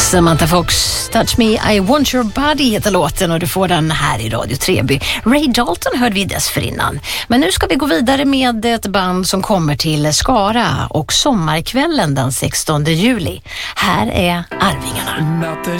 Samantha Fox, Touch Me, I Want Your Body heter låten och du får den här i Radio Treby. Ray Dalton hörde vi dessförinnan. Men nu ska vi gå vidare med ett band som kommer till Skara och sommarkvällen den 16 juli. Här är Arvingarna.